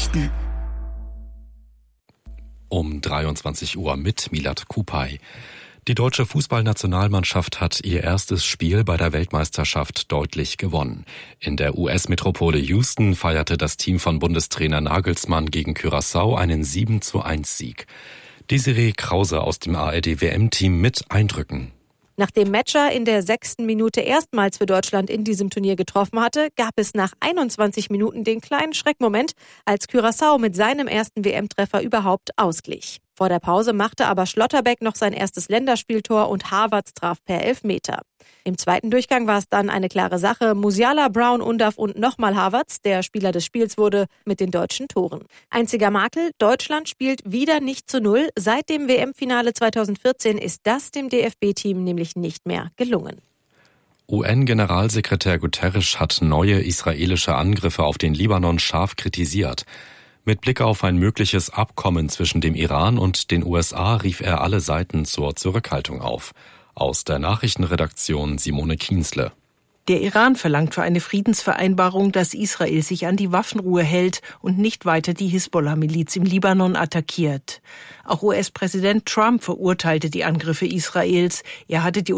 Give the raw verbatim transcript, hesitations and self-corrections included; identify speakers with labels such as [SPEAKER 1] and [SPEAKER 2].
[SPEAKER 1] Nachrichten.
[SPEAKER 2] Um dreiundzwanzig Uhr mit Milad Kupay. Die deutsche Fußballnationalmannschaft hat ihr erstes Spiel bei der Weltmeisterschaft deutlich gewonnen. In der U S-Metropole Houston feierte das Team von Bundestrainer Nagelsmann gegen Curaçao einen sieben zu eins Sieg. Desiree Krause aus dem A R D-W M-Team mit Eindrücken.
[SPEAKER 3] Nachdem Metscher in der sechsten Minute erstmals für Deutschland in diesem Turnier getroffen hatte, gab es nach einundzwanzig Minuten den kleinen Schreckmoment, als Curaçao mit seinem ersten W M-Treffer überhaupt ausglich. Vor der Pause machte aber Schlotterbeck noch sein erstes Länderspieltor und Havertz traf per Elfmeter. Im zweiten Durchgang war es dann eine klare Sache. Musiala, Brown, Undav und nochmal Havertz, der Spieler des Spiels wurde, mit den deutschen Toren. Einziger Makel, Deutschland spielt wieder nicht zu Null. Seit dem W M-Finale zweitausendvierzehn ist das dem D F B-Team nämlich nicht mehr gelungen.
[SPEAKER 2] U N-Generalsekretär Guterres hat neue israelische Angriffe auf den Libanon scharf kritisiert. Mit Blick auf ein mögliches Abkommen zwischen dem Iran und den U S A rief er alle Seiten zur Zurückhaltung auf. Aus der Nachrichtenredaktion Simone Kienzle.
[SPEAKER 4] Der Iran verlangt für eine Friedensvereinbarung, dass Israel sich an die Waffenruhe hält und nicht weiter die Hisbollah-Miliz im Libanon attackiert. Auch U S-Präsident Trump verurteilte die Angriffe Israels. Er hatte die